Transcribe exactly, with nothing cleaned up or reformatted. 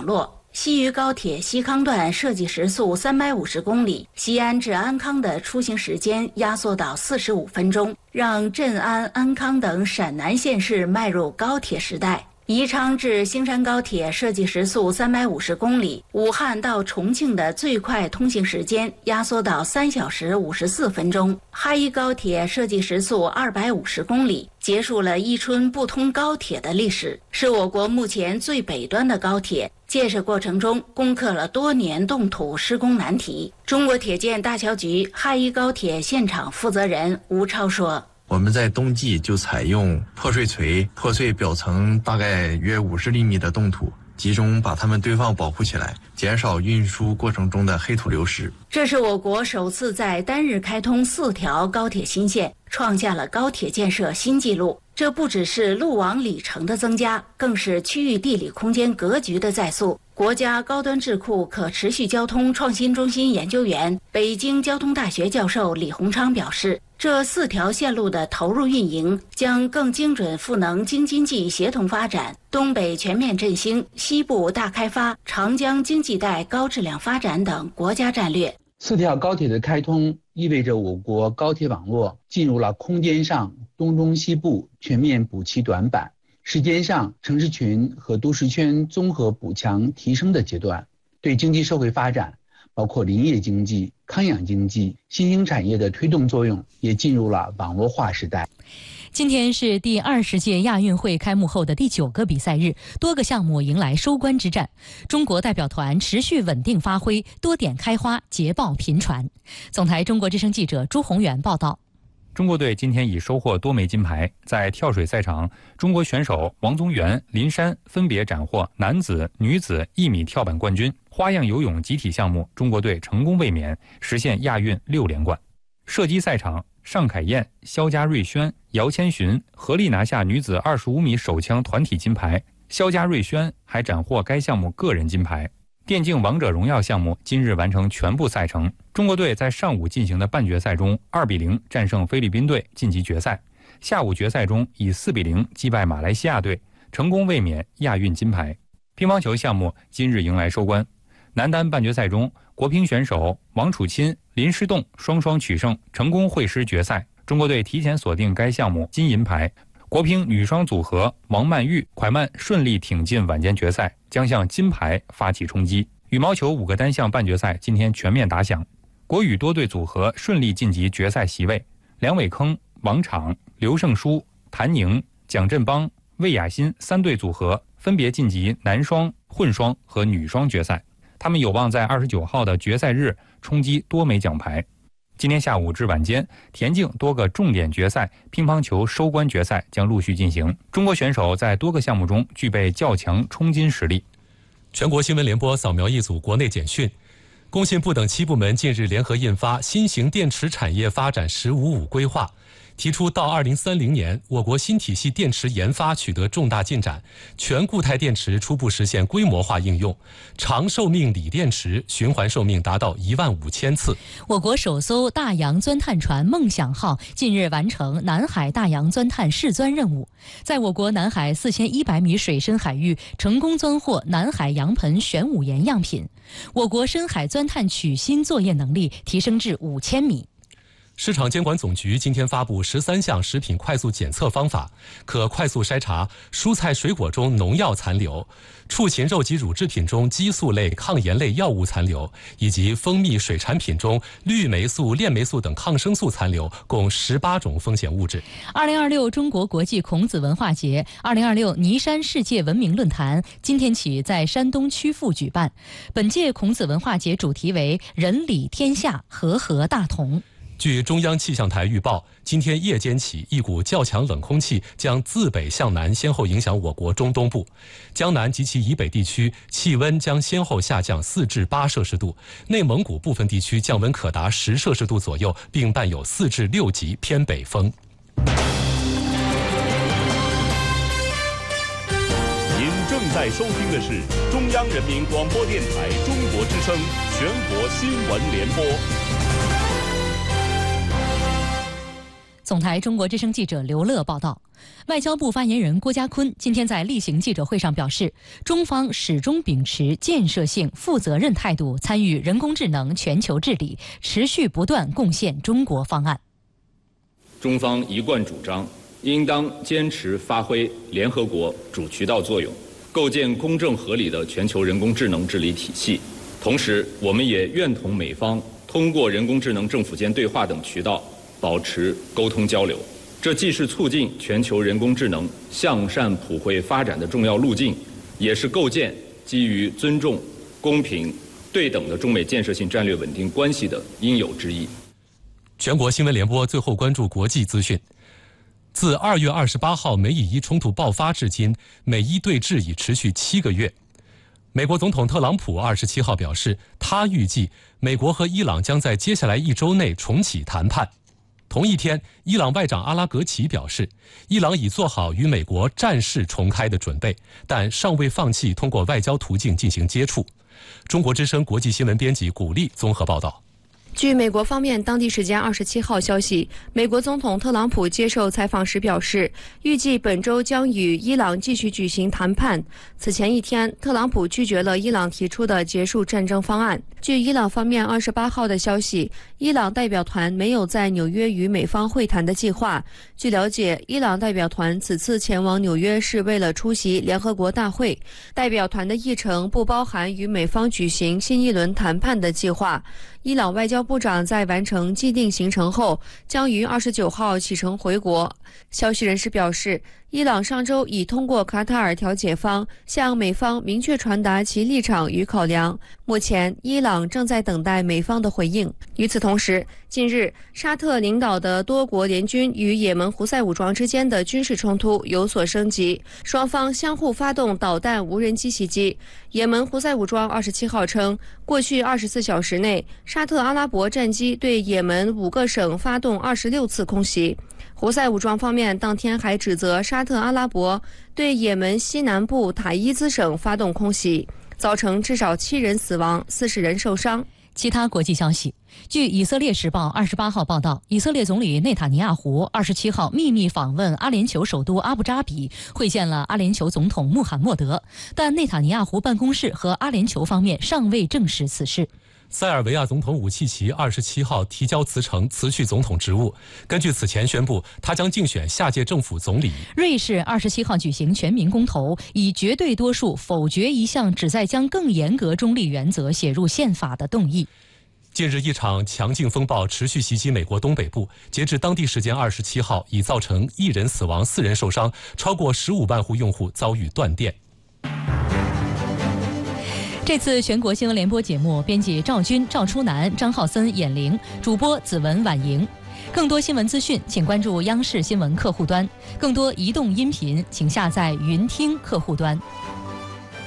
络。西渝高铁西康段设计时速三百五十公里，西安至安康的出行时间压缩到四十五分钟，让镇安、安康等陕南县市迈入高铁时代。宜昌至兴山高铁设计时速三百五十公里，武汉到重庆的最快通行时间压缩到三小时五十四分钟。哈一高铁设计时速二百五十公里，结束了伊春不通高铁的历史，是我国目前最北端的高铁。建设过程中攻克了多年冻土施工难题。中国铁建大桥局哈一高铁现场负责人吴超说， 我们在冬季就采用破碎锤破碎表层大概约五十厘米的冻土，集中把它们堆放保护起来，减少运输过程中的黑土流失。 这是我国首次在单日开通四条高铁新线，创下了高铁建设新纪录。这不只是路网里程的增加，更是区域地理空间格局的再塑。国家高端智库可持续交通创新中心研究员、北京交通大学教授李洪昌表示，这四条线路的投入运营将更精准赋能京津冀协同发展、东北全面振兴、西部大开发、长江经济带高质量发展等国家战略。 四条高铁的开通意味着我国高铁网络进入了空间上东中西部全面补齐短板，时间上城市群和都市圈综合补强提升的阶段，对经济社会发展，包括林业经济、康养经济、新兴产业的推动作用也进入了网络化时代。 今天是第二十届亚运会开幕后的第九个比赛日，多个项目迎来收官之战。中国代表团持续稳定发挥，多点开花，捷报频传。总台中国之声记者朱宏远报道。 中国队今天已收获多枚金牌。在跳水赛场，中国选手王宗源、林珊分别斩获男子、女子一米跳板冠军。花样游泳集体项目，中国队成功卫冕，实现亚运六连冠。射击赛场，尚凯燕、肖家瑞轩、姚千寻合力拿下女子二十五米手枪团体金牌，肖家瑞轩还斩获该项目个人金牌。电竞王者荣耀项目今日完成全部赛程，中国队在上午进行的半决赛中二比零战胜菲律宾队晋级决赛，下午决赛中以四比零击败马来西亚队，成功卫冕亚运金牌。乒乓球项目今日迎来收官，男单半决赛中，国乒选手王楚钦、林诗栋双双取胜，成功会师决赛。中国队提前锁定该项目金银牌。国乒女双组合王曼玉、蒯曼顺利挺进晚间决赛，将向金牌发起冲击。羽毛球五个单项半决赛今天全面打响，国羽多队组合顺利晋级决赛席位，梁伟铿、王昶、刘胜书、谭宁、蒋振邦、魏雅欣三队组合分别晋级男双、混双和女双决赛，他们有望在二十九号的决赛日冲击多枚奖牌。今天下午至晚间，田径多个重点决赛、乒乓球收官决赛将陆续进行。中国选手在多个项目中具备较强冲金实力。 全国新闻联播扫描一组国内简讯。工信部等七部门近日联合印发《新型电池产业发展“十五五”规划》，提出到二零三零年，我国新体系电池研发取得重大进展，全固态电池初步实现规模化应用，长寿命锂电池循环寿命达到一万五千次。 我国首艘大洋钻探船梦想号近日完成南海大洋钻探试钻任务，在我国南海四千一百米水深海域成功钻获南海洋盆玄武岩样品，我国深海钻探取芯作业能力提升至五千米。 市场监管总局今天发布十三项食品快速检测方法，可快速筛查蔬菜水果中农药残留、畜禽肉及乳制品中激素类、抗炎类药物残留，以及蜂蜜水产品中氯霉素、链霉素等抗生素残留，共十八种风险物质。 二零二六中国国际孔子文化节、二零二六尼山世界文明论坛今天起在山东曲阜举办。本届孔子文化节主题为“人理天下，和合大同”。 据中央气象台预报，今天夜间起，一股较强冷空气将自北向南先后影响我国中东部，江南及其以北地区气温将先后下降四至八摄氏度，内蒙古部分地区降温可达十摄氏度左右，并伴有四至六级偏北风。 您正在收听的是中央人民广播电台中国之声全国新闻联播。 总台中国之声记者刘乐报道，外交部发言人郭家坤今天在例行记者会上表示，中方始终秉持建设性、负责任态度参与人工智能全球治理，持续不断贡献中国方案。 中方一贯主张，应当坚持发挥联合国主渠道作用，构建公正合理的全球人工智能治理体系。同时，我们也愿同美方通过人工智能政府间对话等渠道保持沟通交流。这既是促进全球人工智能向善普惠发展的重要路径，也是构建基于尊重、公平、对等的中美建设性战略稳定关系的应有之义。 全国新闻联播最后关注国际资讯。自二月二十八号美以伊冲突爆发至今，美伊对峙已持续七个月。美国总统特朗普二十七号表示，他预计美国和伊朗将在接下来一周内重启谈判。同一天，伊朗外长阿拉格齐表示，伊朗已做好与美国战事重开的准备，但尚未放弃通过外交途径进行接触。中国之声国际新闻编辑古丽综合报道。 据美国方面当地时间二十七号消息，美国总统特朗普接受采访时表示，预计本周将与伊朗继续举行谈判。此前一天，特朗普拒绝了伊朗提出的结束战争方案。据伊朗方面二十八号的消息，伊朗代表团没有在纽约与美方会谈的计划。据了解，伊朗代表团此次前往纽约是为了出席联合国大会，代表团的议程不包含与美方举行新一轮谈判的计划。伊朗外交部长在完成既定行程后，将于二十九号启程回国。消息人士表示，伊朗上周已通过卡塔尔调解方向美方明确传达其立场与考量，目前伊朗正在等待美方的回应。与此同时，近日沙特领导的多国联军与也门胡塞武装之间的军事冲突有所升级，双方相互发动导弹无人机袭击。也门胡塞武装二十七号称，过去二十四小时内，沙特阿拉伯战机对也门五个省发动二十六次空袭。胡塞武装方面当天还指责沙特阿拉伯对也门西南部塔伊兹省发动空袭，造成至少七人死亡、四十人受伤。 其他国际消息，据以色列时报二十八号报道，以色列总理内塔尼亚胡二十七号秘密访问阿联酋首都阿布扎比，会见了阿联酋总统穆罕默德，但内塔尼亚胡办公室和阿联酋方面尚未证实此事。 塞尔维亚总统武契奇二十七号提交辞呈，辞去总统职务。根据此前宣布，他将竞选下届政府总理。 瑞士二十七号举行全民公投，以绝对多数否决一项旨在将更严格中立原则写入宪法的动议。 近日，一场强劲风暴持续袭击美国东北部，截至当地时间二十七号，已造成一人死亡、四人受伤，超过十五万户用户遭遇断电。 这次全国新闻联播节目，编辑赵军、赵初南、张浩森、闫玲，主播子文、婉莹。更多新闻资讯，请关注央视新闻客户端；更多移动音频，请下载云听客户端。